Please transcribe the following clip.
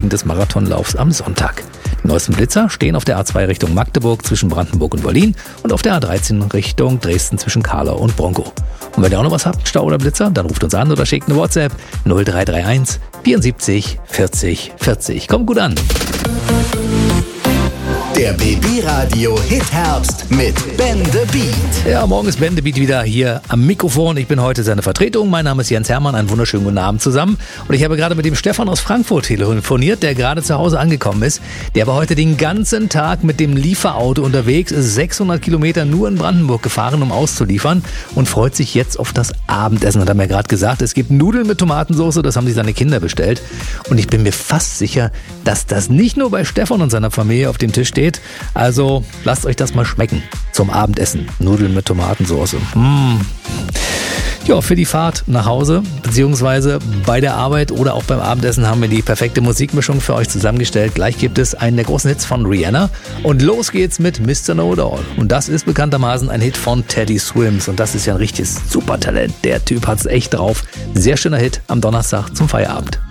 wegen des Marathonlaufs am Sonntag. Die neuesten Blitzer stehen auf der A2 Richtung Magdeburg zwischen Brandenburg und Berlin und auf der A13 Richtung Dresden zwischen Kahlau und Bronkow. Und wenn ihr auch noch was habt, Stau oder Blitzer, dann ruft uns an oder schickt eine WhatsApp 0331 74 40 40. Kommt gut an. Der BB-Radio Hit-Herbst mit Ben the Beat. Ja, morgen ist Ben the Beat wieder hier am Mikrofon. Ich bin heute seine Vertretung. Mein Name ist Jens Hermann. Einen wunderschönen guten Abend zusammen. Und ich habe gerade mit dem Stefan aus Frankfurt telefoniert, der gerade zu Hause angekommen ist. Der war heute den ganzen Tag mit dem Lieferauto unterwegs, ist 600 Kilometer nur in Brandenburg gefahren, um auszuliefern und freut sich jetzt auf das Abendessen. Hat er mir gerade gesagt, es gibt Nudeln mit Tomatensauce, das haben sich seine Kinder bestellt. Und ich bin mir fast sicher, dass das nicht nur bei Stefan und seiner Familie auf dem Tisch steht. Also lasst euch das mal schmecken zum Abendessen. Nudeln mit Tomatensauce. Ja, für die Fahrt nach Hause beziehungsweise bei der Arbeit oder auch beim Abendessen haben wir die perfekte Musikmischung für euch zusammengestellt. Gleich gibt es einen der großen Hits von Rihanna und los geht's mit Mr. Know-It-All. Und das ist bekanntermaßen ein Hit von Teddy Swims und das ist ja ein richtiges Supertalent. Der Typ hat's echt drauf. Sehr schöner Hit am Donnerstag zum Feierabend.